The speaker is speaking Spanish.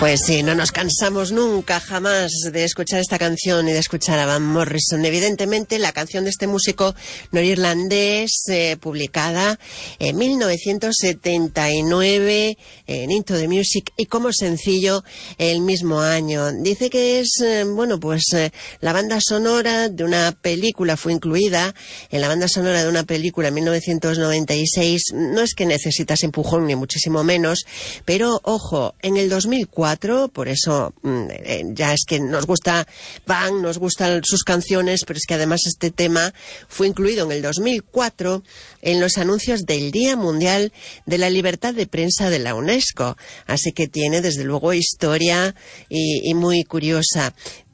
Pues sí, no nos cansamos nunca, jamás, de escuchar esta canción y de escuchar a Van Morrison. Evidentemente, la canción de este músico norirlandés, publicada en 1979 en Into the Music y como sencillo el mismo año. Dice que es, la banda sonora de una película, fue incluida en la banda sonora de una película en 1996. No es que necesitas empujón, ni muchísimo menos, pero ojo, en el 2004, por eso ya es que nos gusta Van, nos gustan sus canciones, pero es que además este tema fue incluido en el 2004 en los anuncios del Día Mundial de la Libertad de Prensa de la UNESCO. Así que tiene desde luego historia y muy curiosa.